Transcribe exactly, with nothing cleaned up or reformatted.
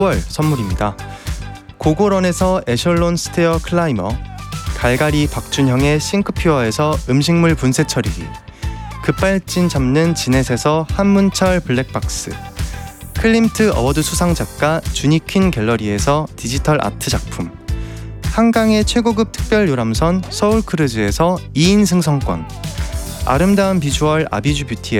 월 선물입니다. 고고런에서 에셜론 스테어 클라이머, 갈갈이 박준형의 싱크퓨어에서 음식물 분쇄 처리기, 급발진 잡는 지넷에서 한문철 블랙박스, 클림트 어워드 수상 작가 주니퀸 갤러리에서 디지털 아트 작품, 한강의 최고급 특별 유람선 서울크루즈에서 이 인 승선권, 아름다운 비주얼 아비주 뷰티에서